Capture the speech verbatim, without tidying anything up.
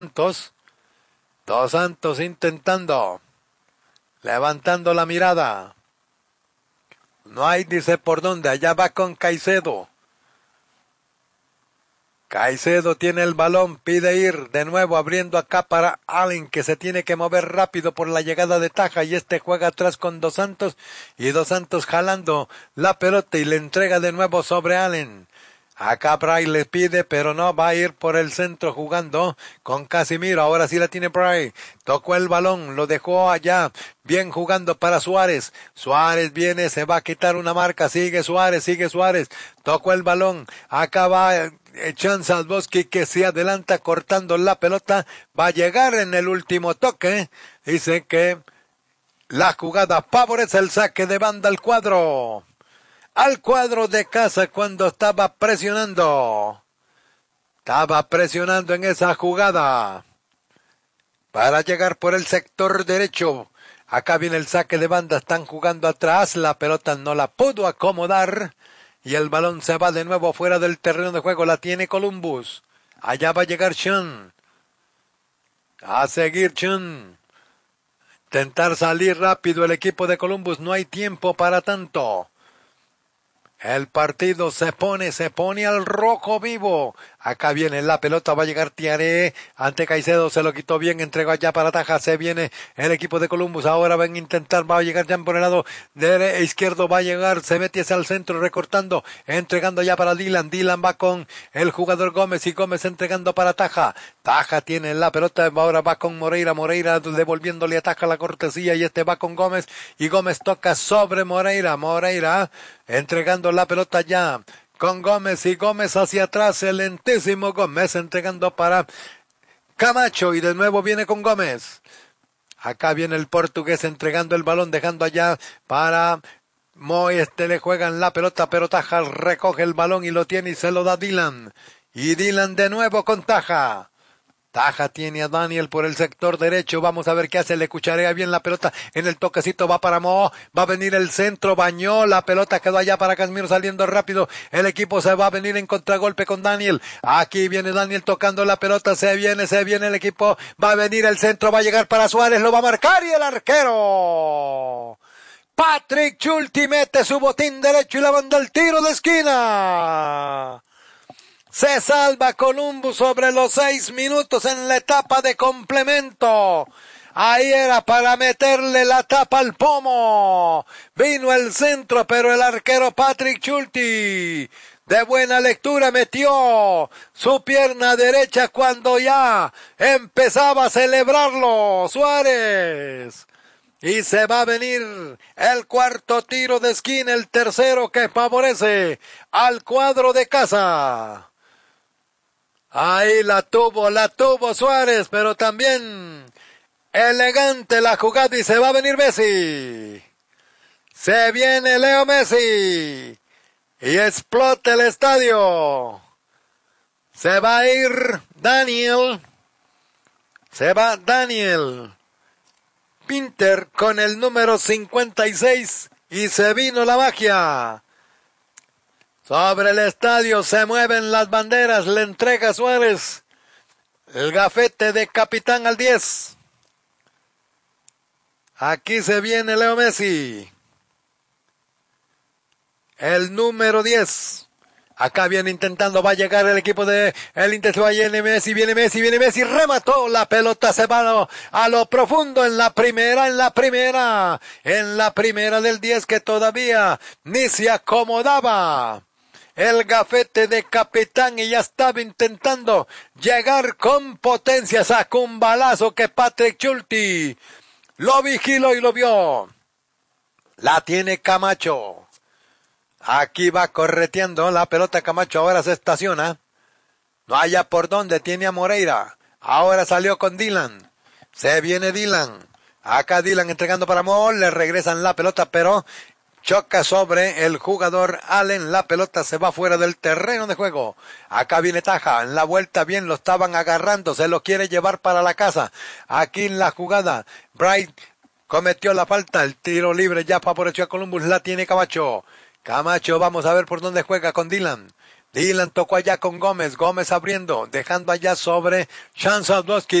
Santos. Dos Santos intentando. Levantando la mirada. No hay, dice por dónde. Allá va con Caicedo. Caicedo tiene el balón, pide ir de nuevo abriendo acá para Allen, que se tiene que mover rápido por la llegada de Taja, y este juega atrás con Dos Santos, y Dos Santos jalando la pelota y le entrega de nuevo sobre Allen. Acá Bray le pide, pero no, va a ir por el centro jugando con Casimiro. Ahora sí la tiene Bray. Tocó el balón, lo dejó allá. Bien jugando para Suárez. Suárez viene, se va a quitar una marca. Sigue Suárez, sigue Suárez. Tocó el balón. Acá va Echan Salvoski, que se adelanta cortando la pelota. Va a llegar en el último toque. Dice que la jugada favorece el saque de banda al cuadro. Al cuadro de casa cuando estaba presionando. Estaba presionando en esa jugada. Para llegar por el sector derecho. Acá viene el saque de banda. Están jugando atrás. La pelota no la pudo acomodar. Y el balón se va de nuevo fuera del terreno de juego. La tiene Columbus. Allá va a llegar Chun. A seguir Chun. Intentar salir rápido el equipo de Columbus. No hay tiempo para tanto. El partido se pone, se pone al rojo vivo. Acá viene la pelota, va a llegar Tiaré ante Caicedo, se lo quitó bien, entregó allá para Taja, se viene el equipo de Columbus, ahora van a intentar, va a llegar ya por el lado de izquierdo, va a llegar, se mete hacia el centro recortando, entregando ya para Dylan, Dylan va con el jugador Gómez y Gómez entregando para Taja, Taja tiene la pelota, ahora va con Moreira, Moreira devolviéndole a Taja la cortesía y este va con Gómez y Gómez toca sobre Moreira, Moreira entregando la pelota ya con Gómez y Gómez hacia atrás, el lentísimo Gómez entregando para Camacho y de nuevo viene con Gómez. Acá viene el portugués entregando el balón, dejando allá para Moy, este le juegan la pelota, pero Taja recoge el balón y lo tiene y se lo da Dylan. Y Dylan de nuevo con Taja. Taja tiene a Daniel por el sector derecho, vamos a ver qué hace, le cucharea bien la pelota, en el toquecito va para Mo, va a venir el centro, bañó la pelota, quedó allá para Casimiro saliendo rápido, el equipo se va a venir en contragolpe con Daniel, aquí viene Daniel tocando la pelota, se viene, se viene el equipo, va a venir el centro, va a llegar para Suárez, lo va a marcar y el arquero Patrick Schulte mete su botín derecho y la manda al tiro de esquina. Se salva Columbus sobre los seis minutos en la etapa de complemento. Ahí era para meterle la tapa al pomo. Vino el centro, pero el arquero Patrick Schulte de buena lectura metió su pierna derecha cuando ya empezaba a celebrarlo Suárez. Y se va a venir el cuarto tiro de esquina, el tercero que favorece al cuadro de casa. Ahí la tuvo, la tuvo Suárez, pero también elegante la jugada y se va a venir Messi. Se viene Leo Messi y explota el estadio. Se va a ir Daniel. Se va Daniel Pinter con el número cincuenta y seis y se vino la magia. Sobre el estadio se mueven las banderas, le entrega Suárez el gafete de capitán al diez. Aquí se viene Leo Messi. El número diez. Acá viene intentando, va a llegar el equipo de el Inter, viene Messi, viene Messi, viene Messi, remató la pelota, se va a lo, a lo profundo en la primera, en la primera, en la primera del diez que todavía ni se acomodaba. El gafete de capitán y ya estaba intentando llegar con potencia, sacó un balazo que Patrick Schulte lo vigiló y lo vio. La tiene Camacho. Aquí va correteando la pelota Camacho, ahora se estaciona. No haya por dónde, tiene a Moreira. Ahora salió con Dylan. Se viene Dylan. Acá Dylan entregando para Mo, le regresan la pelota, pero choca sobre el jugador Allen, la pelota se va fuera del terreno de juego. Acá viene Taja, en la vuelta bien lo estaban agarrando, se lo quiere llevar para la casa. Aquí en la jugada, Bright cometió la falta, el tiro libre ya favoreció a Columbus, la tiene Camacho. Camacho, vamos a ver por dónde juega con Dylan. Dylan tocó allá con Gómez, Gómez abriendo, dejando allá sobre Shanzadowski.